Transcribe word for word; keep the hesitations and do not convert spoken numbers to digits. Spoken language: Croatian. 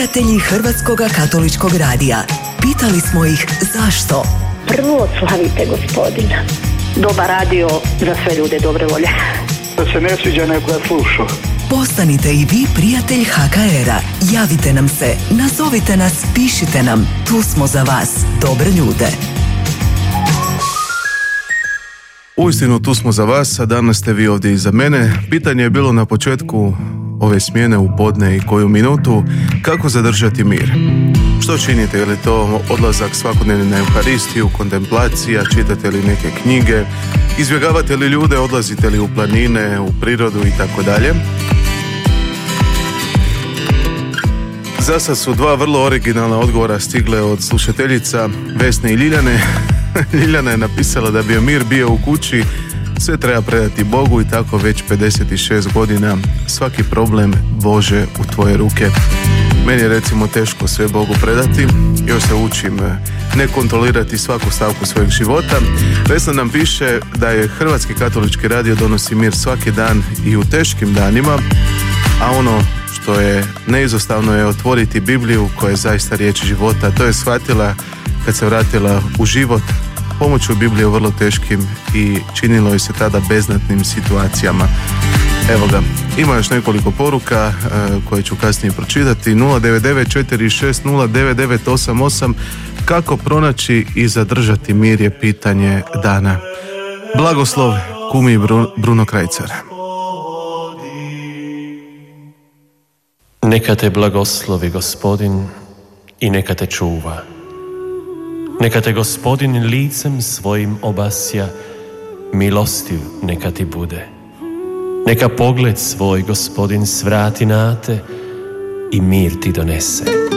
Prijatelji Hrvatskoga katoličkog radija. Pitali smo ih zašto. Prvo slavite Gospodina. Dobar radio za sve ljude dobre volje. Da se ne sviđa neko da sluša. Postanite i vi prijatelj ha ka era. Javite nam se, nazovite nas, pišite nam. Tu smo za vas, dobre ljude. Uistinu tu smo za vas, a danas ste vi ovdje iza mene. Pitanje je bilo na početku ove smjene u podne i koju minutu, kako zadržati mir. Što činite? Je li to odlazak svakodnevni na Euharistiju, kontemplacija, čitate li neke knjige, izbjegavate li ljude, odlazite li u planine, u prirodu i tako dalje? Zasad su dva vrlo originalna odgovora stigle od slušateljica Vesne i Ljiljane. Ljiljana je napisala da bi joj mir bio u kući, sve treba predati Bogu i tako već pedeset šest godina, svaki problem Bože u tvoje ruke. Meni je recimo teško sve Bogu predati, još se učim ne kontrolirati svaku stavku svojeg života. Vesna nam piše da je Hrvatski katolički radio donosi mir svaki dan i u teškim danima, a ono što je neizostavno je otvoriti Bibliju koja je zaista riječ života. To je shvatila kad se vratila u život pomoću Biblije u vrlo teškim i činilo je se tada beznadnim situacijama. Evo ga, ima još nekoliko poruka uh, koje ću kasnije pročitati. Nula devet devet četiri šest nula devet devet osam osam. Kako pronaći i zadržati mir je pitanje dana. Blagoslov, kumi Bruno Krajcar. Neka te blagoslovi Gospodin i neka te čuva. Neka te Gospodin licem svojim obasja, milostiv neka ti bude. Neka pogled svoj Gospodin svrati na te i mir ti donese.